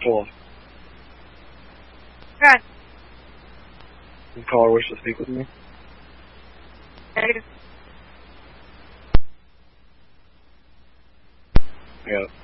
Cool. Okay. The caller wish to speak with me. Negative. Yeah.